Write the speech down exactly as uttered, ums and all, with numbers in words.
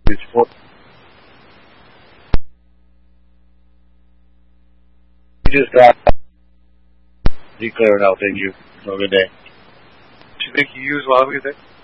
It's four. You just got declared out. Thank you. Have a good day. Do you think you use while we were there?